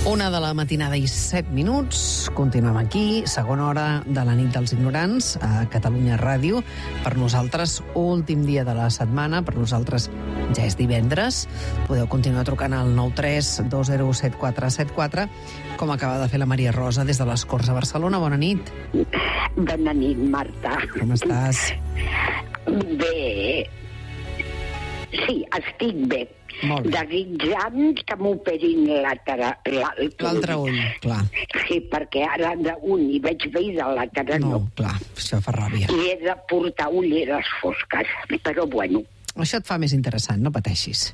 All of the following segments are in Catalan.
1 de la matinada i 7 minuts. Continuem aquí, segona hora de la nit dels ignorants a Catalunya Ràdio. Per nosaltres, últim dia de la setmana, per nosaltres ja és divendres. Podeu continuar trucant al 93 207 474, com acaba de fer la Maria Rosa des de les Corts a Barcelona. Bona nit. Bona nit, Marta. Com estàs? Bé. Sí, estic bé. Molt bé. Desitjant que m'operin l'altre ull, clar. Sí, perquè ara d'un hi veig bé i de l'altre no. No, clar, això fa ràbia. I he de portar ulleres fosques, però bueno. Això et fa més interessant, no pateixis.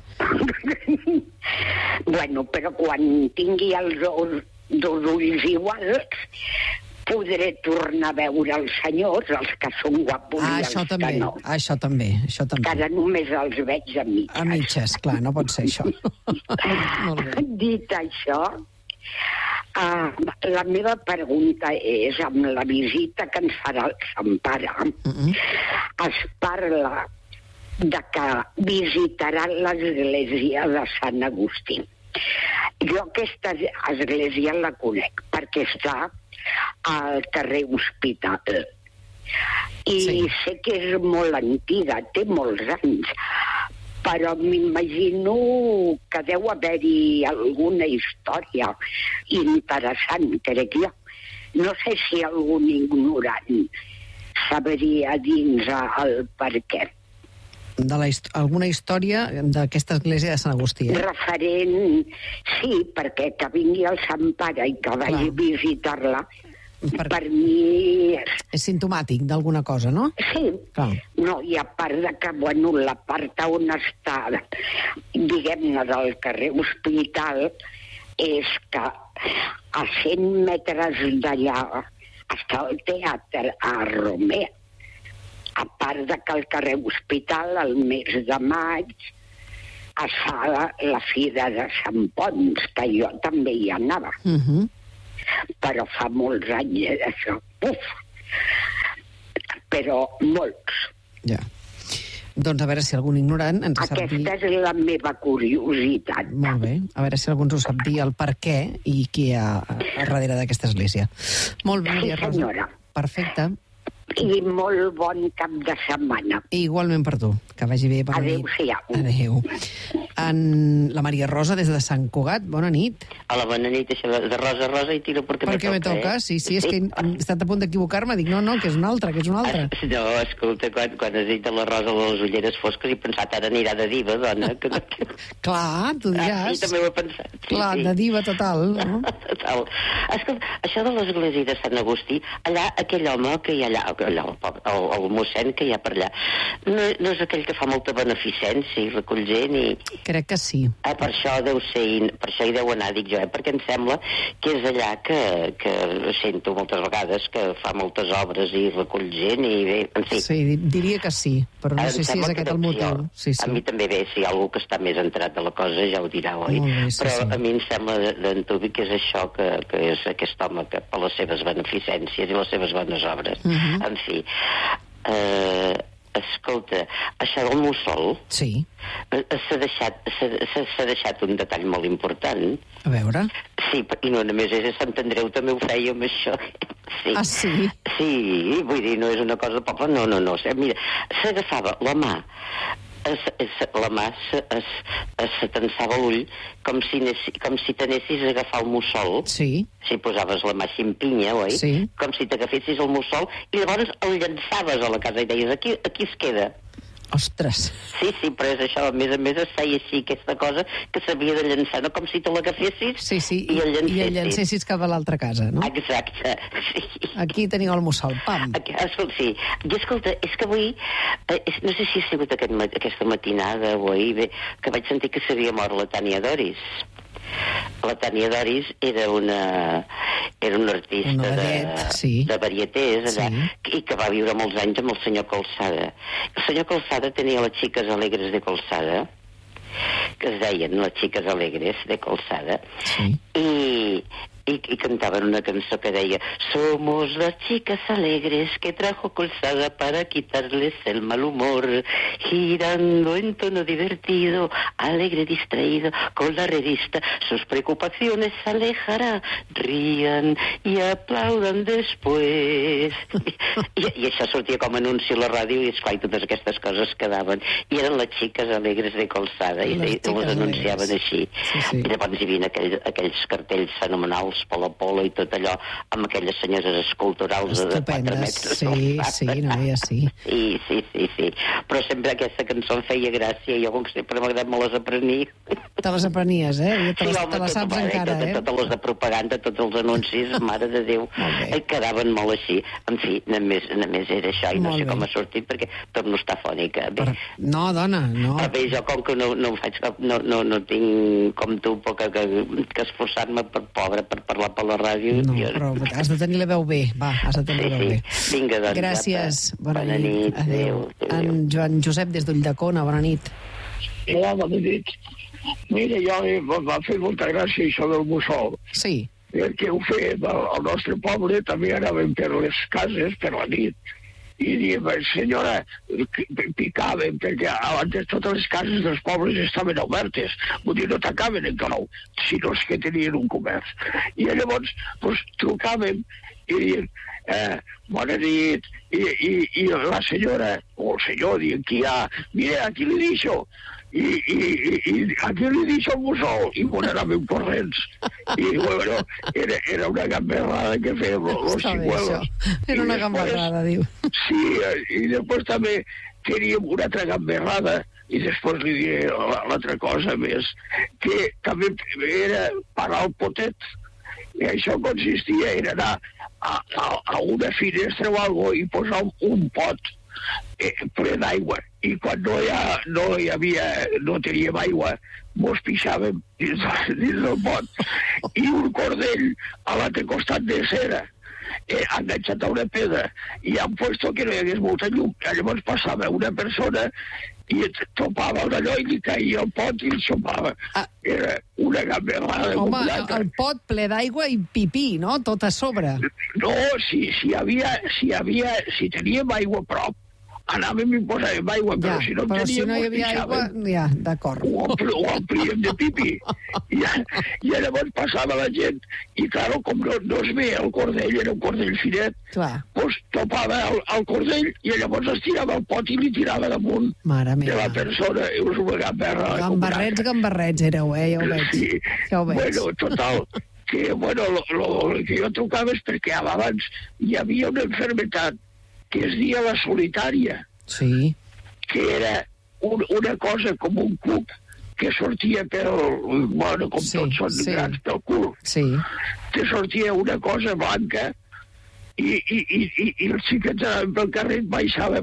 Bueno, però quan tingui els dos ulls iguals, podré tornar a veure els senyors, els que són guapos i els també, que no. Això també. Que ara només els veig a mitges. A mitges, clar, no pot ser això. Molt bé. Dit això, la meva pregunta és, amb la visita que ens farà el Sant Pare, es parla de que visitaran l'església de Sant Agustí. Jo aquesta església la conec, perquè està al carrer Hospital. I sé que és molt antiga, té molts anys, però m'imagino que deu haver-hi alguna història interessant, crec jo. No sé si algun ignorant sabria dins el per què. Alguna història d'aquesta església de Sant Agustí? Referent, sí, perquè que vingui el Sant Pare i que vagi a visitar-la, per mi... És simptomàtic d'alguna cosa, no? Sí. Clar. No, i a part de que, bueno, la part on està, diguem-ne, del carrer Hospital, és que a 100 metres d'allà està el teatre a Romea. A part de que al carrer Hospital, al mes de maig, es fa la Fira de Sant Ponç, que jo també hi anava. Però fa molts anys, això. Però molts. Ja. Doncs a veure si algun ignorant ens sap dir... Aquesta és la meva curiositat. Molt bé. A veure si algú ens ho sap dir, el per què i qui hi ha a darrere d'aquesta església. Molt bé, Maria Rosa. Sí, senyora. Perfecte. I molt bon cap de setmana. I igualment per tu, que vagi bé. Adéu-siau. Adéu. La Maria Rosa, des de Sant Cugat, bona nit. Hola, bona nit, això de Rosa a Rosa i tiro perquè me toca. Sí, és que he estat a punt d'equivocar-me, dic no, que és una altra, No, escolta, quan has dit la Rosa de les ulleres fosques he pensat, ara anirà de diva, dona. Clar, tu diràs. Sí, també ho he pensat. Clar, de diva total, no? Total. Escolta, això de l'església de Sant Agustí, allà aquell home que hi ha allà, el mossèn que hi ha per allà, no és aquell que fa molta beneficència i recull gent i... Crec que sí. Per això deu ser, per això hi deu anar, dic jo, perquè em sembla que és allà que sento moltes vegades que fa moltes obres i recull gent i bé, en fi. Sí, diria que sí, però no sé si és aquest el motiu. Sí. A mi també bé, si hi ha algú que està més entrat de la cosa ja ho dirà, oi? Bé, sí, però a mi em sembla d'en Tubi que és això, que és aquest home que per les seves beneficències i les seves bones obres. En fi, escolta, això del mussol... Sí. S'ha deixat un detall molt important. A veure... Sí, i no només és a Sant Andreu, també ho feia amb això. Sí. Ah, sí? Sí, vull dir, no és una cosa poble, no. Mira, s'agafava la mà, la mà se tensava l'ull com si t'anessis a agafar el mussol. Sí. Si posaves la mà així en pinya, oi? Sí. Com si t'agafessis el mussol i llavors el llançaves a la casa i deies, aquí es queda. Ostres. Sí, però és això, a més es feia així aquesta cosa que s'havia de llançar, no? Com si te l'agafessis i el llancessis cap a l'altra casa, no? Exacte, sí. Aquí teniu el mussol, pam. Sí, i escolta, és que avui, no sé si ha sigut aquesta matinada o ahir, que vaig sentir que s'havia mort la Tània Doris. La Tània Doris era una artista de varietés allà, i que va viure molts anys amb el senyor Colzada. El senyor Colzada tenia les Xiques Alegres de Colzada, que es deien Les Chicas Alegres, de Colzada, Sí. y cantaban una cançó que deia Somos las chicas alegres que trajo Colzada para quitarles el mal humor, girando en tono divertido, alegre distraído, con la revista sus preocupaciones alejará, rían y aplaudan después. I això sortia com a anunci a la ràdio i, esclar, i totes aquestes coses quedaven. I eren les xiques alegres de Colzada i les anunciaven així. Sí. I llavors hi havia aquells cartells fenomenals, Polo i tot allò, amb aquelles senyores esculturals de 4 metres. Sí, noia, sí. Sí. Però sempre aquesta cançó em feia gràcia i jo, com que sempre m'ha agradat, me les aprenia. Te les aprenies, eh? Te les saps encara, eh? Totes les de propaganda, tots els anuncis, mare de Déu, quedaven molt així. En fi, només era això, i no sé com ha sortit, perquè torno a estar fònica. No, dona, no. Però bé, jo com que no faig cap... No tinc, com tu, que esforçar-me per parlar per la ràdio. No, però has de tenir la veu bé. Va, has de tenir la veu bé. Vinga, doncs. Gràcies. Bona nit. Adéu. En Joan Josep, des d'Ulldecona, bona nit. Hola, bona nit. Mira, jo m'ha fet molta gràcia això del mussol. Sí. Perquè ho fèiem al nostre poble, també anàvem per les cases, per la nit, i diem, senyora, picàvem, perquè abans totes les cases dels pobles estaven obertes, vull dir, no tancaven encara, sinó que tenien un comerç. I llavors, doncs, trucàvem i diem, bona nit, i la senyora, o el senyor, diem, qui hi ha? Mira, aquí li deixo. I aquí li deixo el mussol i quan anàvem corrents i bueno, era una gamberrada que fèiem los xicuelos. Era una gamberrada, diu. Sí, i després també teníem una altra gamberrada i després li diré l'altra cosa més, que també era parar el potet. I això consistia en anar a una finestra o alguna cosa i posar un pot ple d'aigua, i quan no teníem aigua mos pixàvem dins del pot, i un cordell a l'altre costat de cera enganxat a una pedra, i han puesto que no hi hagués molta llum. Llavors passava una persona i topava allò i li caia el pot i el xopava. Era una gamberrada. Home, el pot ple d'aigua i pipí, no? Tot a sobre. No, si teníem aigua a prop, anàvem i posàvem aigua, però si no teníem, hi havia aigua, ja, d'acord. Ho omplíem de pipí. I llavors passava la gent, i clar, com no es veia el cordell, era un cordell finet, doncs topava el cordell i llavors es tirava el pot i li tirava damunt de la persona. És una gamberra. Gamberrets éreu, ja ho veig. Sí. Ja ho veig. Bueno, total, que el que jo trucava és perquè abans hi havia una malaltia que es deia la solitària, sí, que era una cosa com un cuc que sortia bueno, com tots són grans pel cul, que sortia una cosa blanca i els xiquets anaven pel carrer i baixava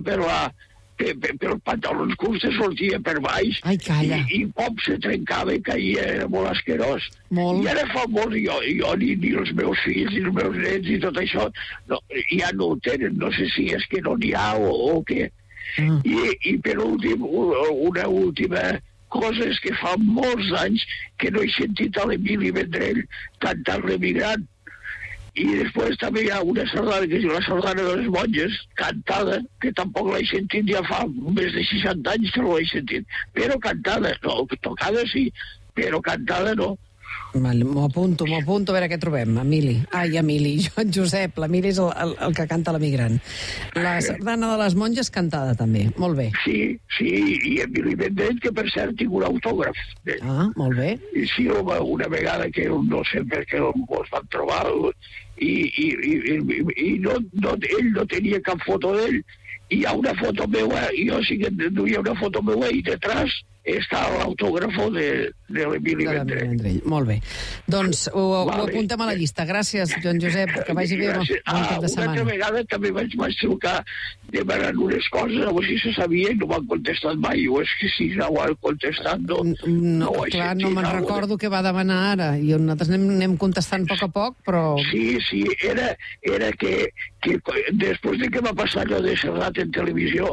pel pantalons curts que sortia per baix. Ai, calla. I com se trencava i caia, era molt asquerós. I ara fa molt, jo ni els meus fills ni els meus nets i tot això ja no ho tenen, no sé si és que no n'hi ha o què. I per últim, una última cosa és que fa molts anys que no he sentit a l'Emili Vendrell cantar l'Emigrant. I després també hi ha una sardana que es diu la sardana de les monges, cantada, que tampoc l'he sentit ja fa més de 60 anys que no l'he sentit. Però cantada, no, tocada sí, però cantada no. M'ho apunto, a veure què trobem. Emili, Joan Josep, l'Emili és el que canta l'Emigrant. La sardana de les monges cantada també, molt bé. Sí, i Emili Vendrell, que per cert tinc un autògraf. Molt bé. Sí, home, una vegada que no sé per què ens van trobar i ell no tenia cap foto d'ell, i hi ha una foto meua, i jo sí que duia una foto meua, i detrás està l'autògrafo de l'Emili Vendrell. Molt bé. Doncs ho apuntem a la llista. Gràcies, Joan Josep, que vagi bé. Bon cap de setmana. Una altra vegada també vaig trucar demanant unes coses, a veure si se sabia, i no m'han contestat mai, o és que si no ho han contestat, no clar, no me'n recordo què va demanar ara, i nosaltres anem contestant a poc, però... Sí, era que després de que va passar allò de Serrat en televisió,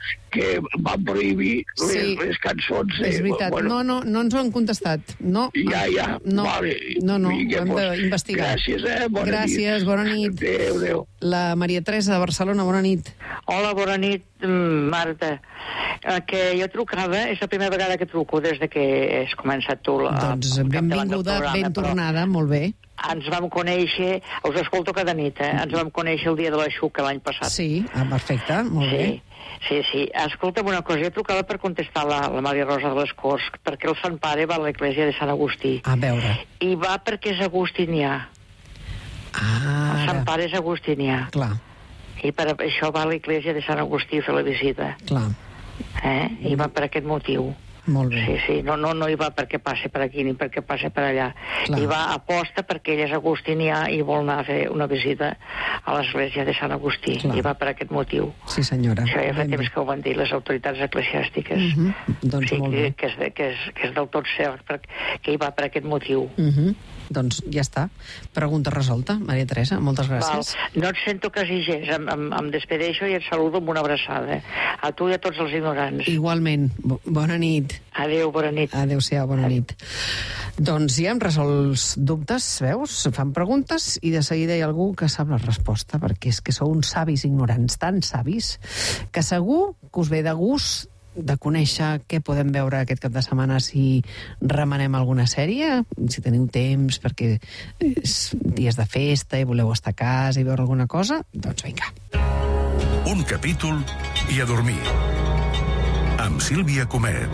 que van prohibir les cançons. És veritat. Bueno, no ens ho han contestat. No. Ja. No, vale. no, Vinga, ho hem d'investigar. Gràcies, bona nit. Gràcies, bona nit. Adéu. La Maria Teresa de Barcelona, bona nit. Hola, bona nit, Marta. Que jo trucava, és la primera vegada que truco des de que has començat tu. Doncs benvinguda, ben tornada, molt bé. Ens vam conèixer, us escolto cada nit, ens vam conèixer el dia de la Xuca l'any passat. Sí, perfecte, molt bé. Sí. Escolta'm una cosa, jo trucava per contestar la Maria Rosa de les Corts, perquè el Sant Pare va a l'església de Sant Agustí. A veure. I va perquè és agustinià. El Sant Pare és agustinià. Clar. I per això va a l'església de Sant Agustí a fer la visita. Clar. I va per aquest motiu. Molt bé. Sí, no hi va perquè passi per aquí ni perquè passi per allà. Clar. Hi va aposta perquè ell és agustinià i vol anar a fer una visita a l'església de Sant Agustí. Clar. I va per aquest motiu. Sí, senyora. Això ja fa temps que ho van dir les autoritats eclesiàstiques. Doncs molt bé. Que és del tot cert, que hi va per aquest motiu. Doncs ja està. Pregunta resolta, Maria Teresa. Moltes gràcies. No et sento quasi gens. Em despedeixo i et saludo amb una abraçada. A tu i a tots els ignorants. Igualment. Bona nit. Adéu, bona nit. Adéu-siau, bona nit. Doncs ja hem resolt els dubtes, veus? Fan preguntes i de seguida hi ha algú que sap la resposta, perquè és que sou uns savis ignorants, tan savis, que segur que us ve de gust de conèixer què podem veure aquest cap de setmana si remenem alguna sèrie, si teniu temps perquè és dies de festa i voleu estar a casa i veure alguna cosa, doncs vinga. Un capítol i a dormir. Amb Sílvia Comet.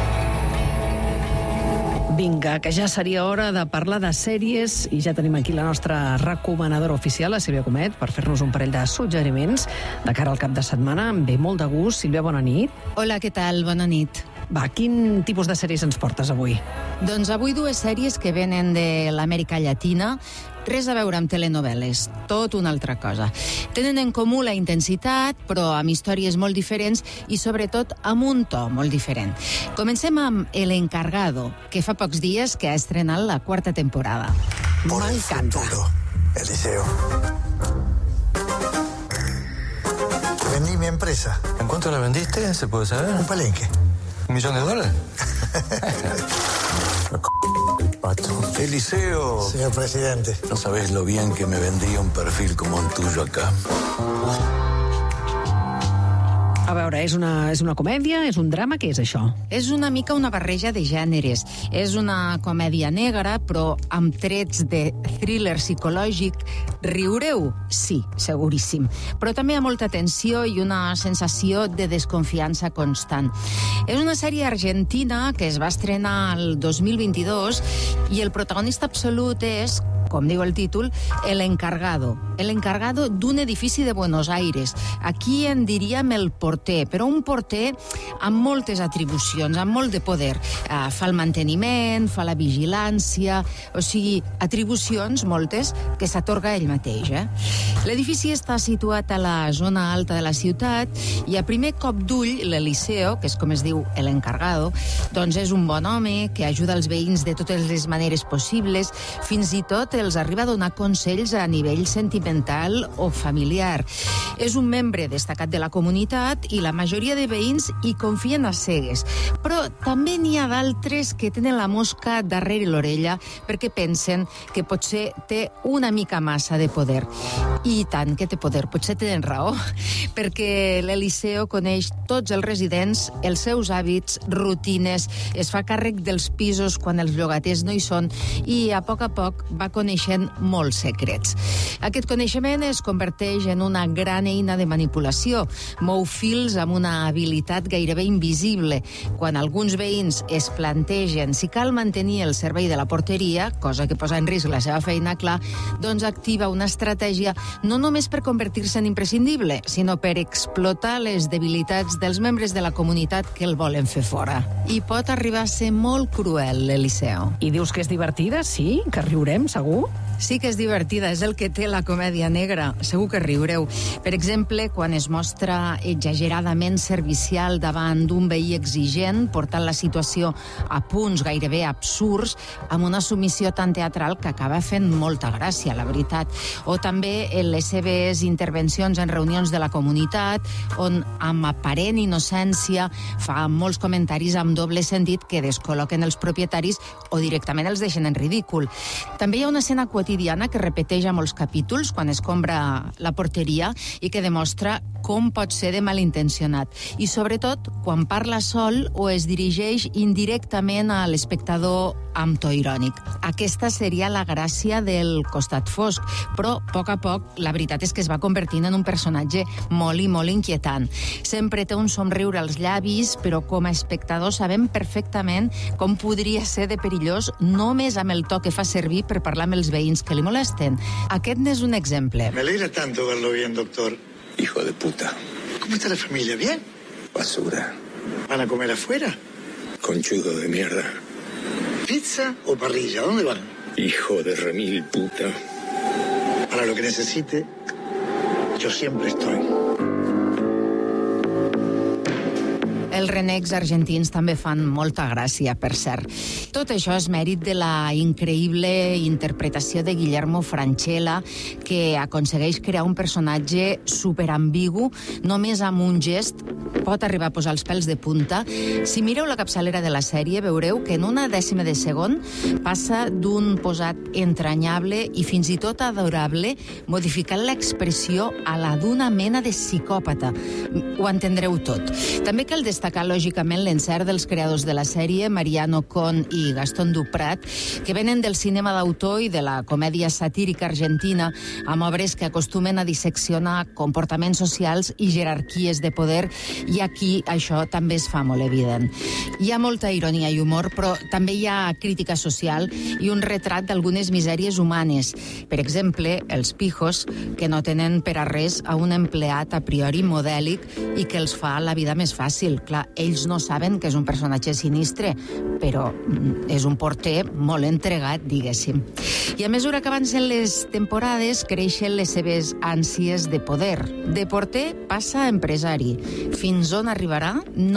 Vinga, que ja seria hora de parlar de sèries i ja tenim aquí la nostra recomanadora oficial, la Sílvia Comet, per fer-nos un parell de suggeriments de cara al cap de setmana. Em ve molt de gust. Sílvia, bona nit. Hola, què tal? Bona nit. Va, quin tipus de sèries ens portes avui? Doncs avui dues sèries que venen de l'Amèrica Llatina, res a veure amb telenovel·les, tot una altra cosa. Tenen en comú la intensitat, però amb històries molt diferents i, sobretot, amb un to molt diferent. Comencem amb El Encargado, que fa pocs dies que ha estrenat la 4ª temporada. M'encanta. Eliseo. Vendí mi empresa. ¿En cuánto la vendiste? ¿Se puede saber? Un palenque. ¿$1 millón? Pato. Eliseo. Señor presidente. No sabés lo bien que me vendría un perfil como el tuyo acá. A veure, és una comèdia? És un drama? Què és això? És una mica una barreja de gèneres. És una comèdia negra, però amb trets de thriller psicològic. Riureu? Sí, seguríssim. Però també hi ha molta tensió i una sensació de desconfiança constant. És una sèrie argentina que es va estrenar el 2022 i el protagonista absolut és, com diu el títol, El Encargado. El encargado d'un edifici de Buenos Aires. Aquí en diríem el porter, però un porter amb moltes atribucions, amb molt de poder. Fa el manteniment, fa la vigilància, o sigui, atribucions moltes que s'atorga ell mateix. L'edifici està situat a la zona alta de la ciutat i a primer cop d'ull l'Eliseo, que és com es diu El Encargado, doncs és un bon home que ajuda els veïns de totes les maneres possibles, fins i tot els arriba a donar consells a nivell sentimental o familiar. És un membre destacat de la comunitat i la majoria de veïns hi confien a cegues. Però també n'hi ha d'altres que tenen la mosca darrere l'orella perquè pensen que potser té una mica massa de poder. I tant que té poder, potser tenen raó, perquè l'Eliseo coneix tots els residents, els seus hàbits, rutines, es fa càrrec dels pisos quan els llogaters no hi són i a poc va coneixent molts secrets. Aquest coneixement es converteix en una gran eina de manipulació. Mou fils amb una habilitat gairebé invisible. Quan alguns veïns es plantegen si cal mantenir el servei de la porteria, cosa que posa en risc la seva feina, clar, doncs activa una estratègia no només per convertir-se en imprescindible, sinó per explotar les debilitats dels membres de la comunitat que el volen fer fora. I pot arribar a ser molt cruel, l'Eliseo. I dius que és divertida? Sí? Que riurem, segur? Segur? Sí que és divertida, és el que té la comèdia negra. Segur que riureu. Per exemple, quan es mostra exageradament servicial davant d'un veí exigent, portant la situació a punts gairebé absurds, amb una submissió tan teatral que acaba fent molta gràcia, la veritat. O també en les seves intervencions en reunions de la comunitat, on amb aparent innocència fa molts comentaris amb doble sentit que descol·loquen els propietaris o directament els deixen en ridícul. També hi ha una escena quotidiana que repeteix a molts capítols quan escombra la porteria i que demostra com pot ser de malintencionat. I sobretot quan parla sol o es dirigeix indirectament a l'espectador amb to irònic. Aquesta seria la gràcia del costat fosc, però a poc la veritat és que es va convertint en un personatge molt i molt inquietant. Sempre té un somriure als llavis, però com a espectador sabem perfectament com podria ser de perillós només amb el to que fa servir per parlar amb els veïns que li molesten. Aquest n'és un exemple. Me alegra tanto verlo bien, doctor. Hijo de puta. ¿Cómo está la familia? ¿Bien? Basura. ¿Van a comer afuera? Conchudo de mierda. ¿Pizza o parrilla? ¿Dónde van? Hijo de remil puta. Para lo que necesite, yo siempre estoy. Els renecs argentins també fan molta gràcia, per cert. Tot això és mèrit de la increïble interpretació de Guillermo Francella, que aconsegueix crear un personatge superambigu, només amb un gest pot arribar a posar els pèls de punta. Si mireu la capçalera de la sèrie, veureu que en una dècima de segon passa d'un posat entranyable i fins i tot adorable, modificant l'expressió a la d'una mena de psicòpata. Ho entendreu tot. També cal destacar, lògicament, l'encert dels creadors de la sèrie, Mariano Con i Gastón Duprat, que venen del cinema d'autor i de la comèdia satírica argentina, amb obres que acostumen a disseccionar comportaments socials i jerarquies de poder, i aquí això també es fa molt evident. Hi ha molta ironia i humor, però també hi ha crítica social i un retrat d'algunes misèries humanes. Per exemple, els pijos, que no tenen per a res a un empleat a priori modèlic i que els fa la vida més fàcil. Clar, ells no saben que és un personatge sinistre, però és un porter molt entregat, diguéssim. I a mesura que avancen les temporades, creixen les seves ànsies de poder. De porter passa a empresari. Fins on arribarà?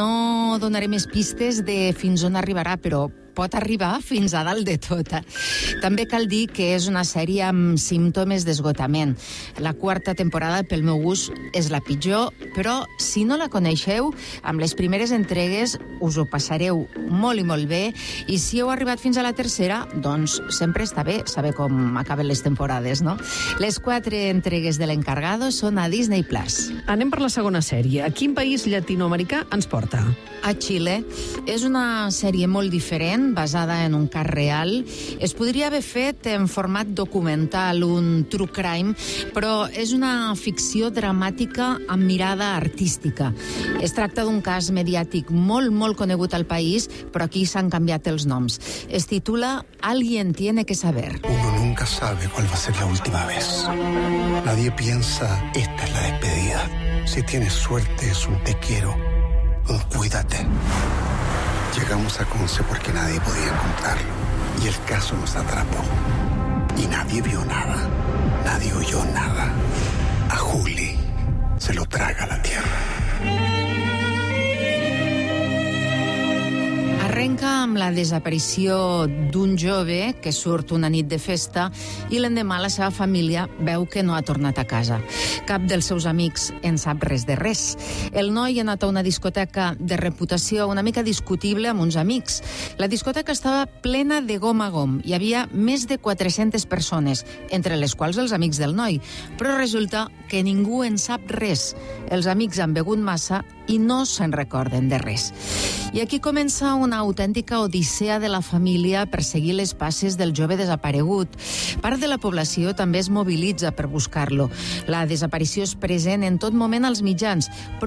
No donaré més pistes de fins on arribarà, però pot arribar fins a dalt de tot. També cal dir que és una sèrie amb símptomes d'esgotament. La quarta temporada, pel meu gust, és la pitjor, però si no la coneixeu, amb les primeres entregues us ho passareu molt i molt bé, i si heu arribat fins a la tercera, doncs sempre està bé saber com acaben les temporades, no? Les 4 entregues de l'Encargado són a Disney+. Anem per la segona sèrie. A quin país llatinoamericà ens porta? A Xile. És una sèrie molt diferent, basada en un cas real. Es podria haver fet en format documental, un true crime, però és una ficció dramàtica amb mirada artística. Es tracta d'un cas mediàtic molt conegut al país, però aquí s'han canviat els noms. Es titula Alguien tiene que saber. Uno nunca sabe cuál va a ser la última vez. Nadie piensa, esta es la despedida. Si tienes suerte, es un te quiero, un cuídate. Llegamos a Conce porque nadie podía encontrarlo. Y el caso nos atrapó. Y nadie vio nada. Nadie oyó nada. A Juli se lo traga la tierra. Arrenca amb la desaparició d'un jove que surt una nit de festa i l'endemà la seva família veu que no ha tornat a casa. Cap dels seus amics en sap res de res. El noi ha anat a una discoteca de reputació una mica discutible amb uns amics. La discoteca estava plena de gom a gom. Hi havia més de 400 persones, entre les quals els amics del noi. Però resulta que ningú en sap res. Els amics han begut massa i no se'n recorden de res. I aquí comença una autèntica odissea de la família per seguir les passes del jove desaparegut. Part de la població també es mobilitza per buscar-lo. La desaparició és present en tot moment als mitjans, però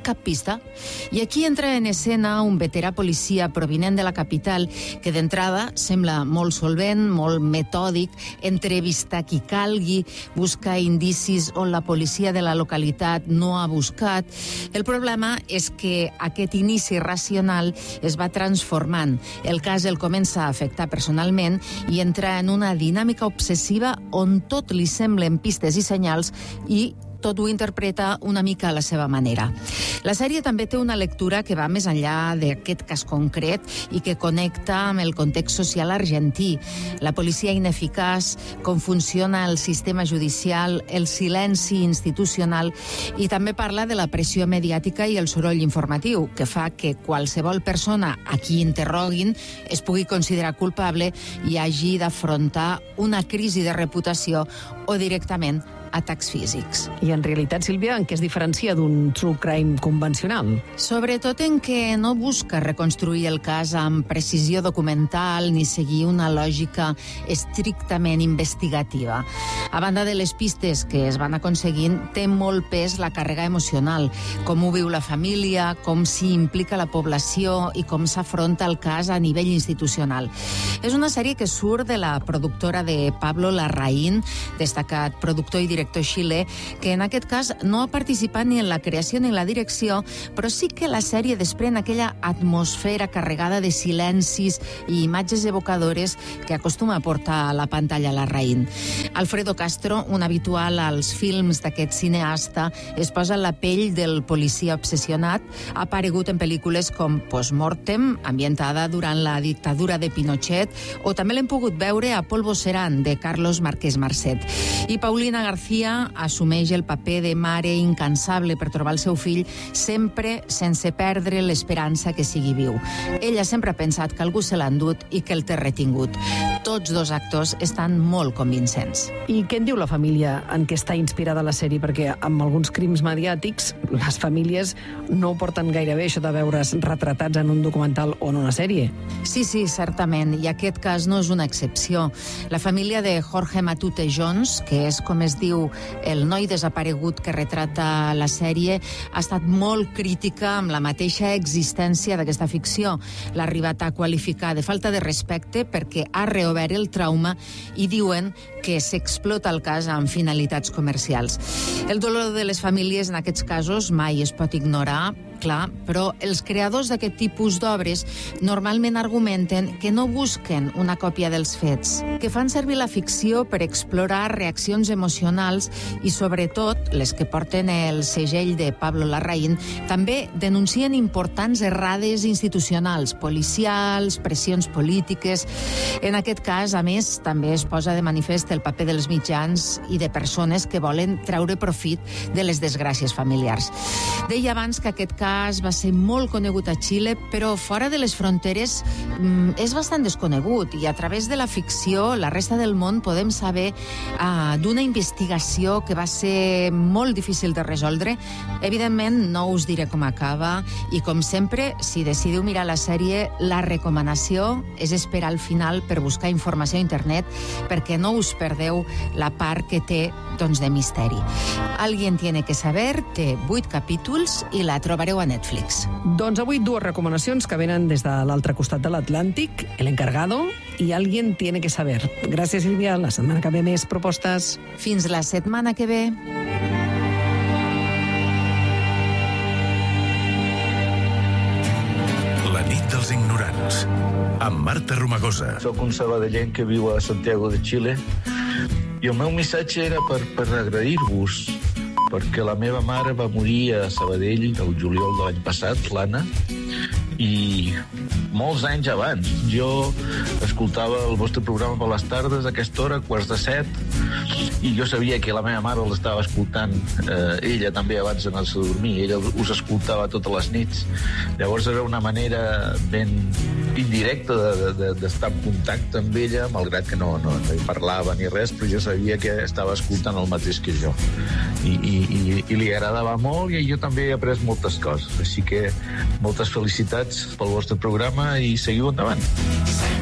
cap pista. I aquí entra en escena un veterà policia provinent de la capital que d'entrada sembla molt solvent, molt metòdic, entrevista qui calgui, busca indicis on la policia de la localitat no ha buscat. El problema és que aquest inici racional es va transformant. El cas el comença a afectar personalment i entra en una dinàmica obsessiva on tot li semblen pistes i senyals i tot ho interpreta una mica a la seva manera. La sèrie també té una lectura que va més enllà d'aquest cas concret i que connecta amb el context social argentí, la policia ineficaç, com funciona el sistema judicial, el silenci institucional, i també parla de la pressió mediàtica i el soroll informatiu, que fa que qualsevol persona a qui interroguin es pugui considerar culpable i hagi d'afrontar una crisi de reputació o directament atacs físics. I en realitat, Sílvia, en què es diferencia d'un true crime convencional? Sobretot en què no busca reconstruir el cas amb precisió documental ni seguir una lògica estrictament investigativa. A banda de les pistes que es van aconseguint, té molt pes la càrrega emocional, com ho viu la família, com s'hi implica la població i com s'afronta el cas a nivell institucional. És una sèrie que surt de la productora de Pablo Larraín, destacat productor i director xilè, que en aquest cas no ha participat ni en la creació ni en la direcció, però sí que la sèrie desprèn aquella atmosfera carregada de silencis i imatges evocadores que acostuma a portar a la pantalla Larraín. Alfredo Castro, un habitual als films d'aquest cineasta, es posa en la pell del policia obsessionat, ha aparegut en pel·lícules com Postmortem, ambientada durant la dictadura de Pinochet, o també l'hem pogut veure a Polvo Serán, de Carlos Márquez Marcet. I Paulina García assumeix el paper de mare incansable per trobar el seu fill, sempre sense perdre l'esperança que sigui viu. Ella sempre ha pensat que algú se l'ha endut i que el té retingut. Tots dos actors estan molt convincents. I què en diu la família en què està inspirada la sèrie? Perquè amb alguns crims mediàtics les famílies no ho porten gaire bé, això de veure's retratats en un documental o en una sèrie. Sí, certament, i aquest cas no és una excepció. La família de Jorge Matute Jones, que és, com es diu, el noi desaparegut que retrata la sèrie, ha estat molt crítica amb la mateixa existència d'aquesta ficció. L'ha arribat a qualificar de falta de respecte perquè ha reobert el trauma i diuen que s'explota el cas amb finalitats comercials. El dolor de les famílies en aquests casos mai es pot ignorar, clar, però els creadors d'aquest tipus d'obres normalment argumenten que no busquen una còpia dels fets, que fan servir la ficció per explorar reaccions emocionals i, sobretot, les que porten el segell de Pablo Larraín, també denuncien importants errades institucionals, policials, pressions polítiques. En aquest cas, a més, també es posa de manifest el paper dels mitjans i de persones que volen treure profit de les desgràcies familiars. Deia abans que aquest cas va ser molt conegut a Xile, però fora de les fronteres és bastant desconegut i a través de la ficció, la resta del món podem saber d'una investigació que va ser molt difícil de resoldre. Evidentment, no us diré com acaba i, com sempre, si decidiu mirar la sèrie, la recomanació és esperar al final per buscar informació a internet perquè no us perdeu la part que té, doncs, de misteri. Alguien tiene que saber té 8 capítols i la trobareu a Netflix. Doncs avui 2 recomanacions que venen des de l'altre costat de l'Atlàntic, El Encargado i Alguien tiene que saber. Gràcies, Sílvia. La setmana que ve més propostes. Fins la setmana que ve. La nit dels ignorants, amb Marta Romagosa. Soc un sabadellenc que viu a Santiago de Xile i el meu missatge era per agrair-vos, perquè la meva mare va morir a Sabadell el juliol de l'any passat, l'Anna, i molts anys abans. Jo escoltava el vostre programa per les tardes, a aquesta hora, 6:45, i jo sabia que la meva mare l'estava escoltant, ella també abans d'anar-se a dormir, ella us escoltava totes les nits. Llavors era una manera ben indirecta d'estar en contacte amb ella, malgrat que no hi parlava ni res, però jo sabia que estava escoltant el mateix que jo. I li agradava molt i jo també he après moltes coses. Així que moltes felicitats pel vostre programa i seguiu endavant.